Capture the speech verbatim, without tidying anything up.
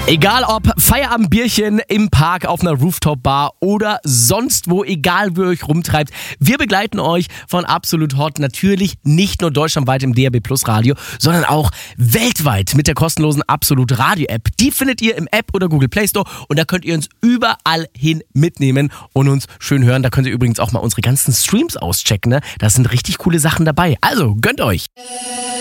Egal ob Feierabendbierchen im Park, auf einer Rooftop-Bar oder sonst wo, egal wie ihr euch rumtreibt, wir begleiten euch von Absolut Hot natürlich nicht nur deutschlandweit im D A B Plus Radio, sondern auch weltweit mit der kostenlosen Absolut Radio App. Die findet ihr im App oder Google Play Store und da könnt ihr uns überall hin mitnehmen und uns schön hören. Da könnt ihr übrigens auch mal unsere ganzen Streams auschecken, ne? Da sind richtig coole Sachen dabei. Also gönnt euch!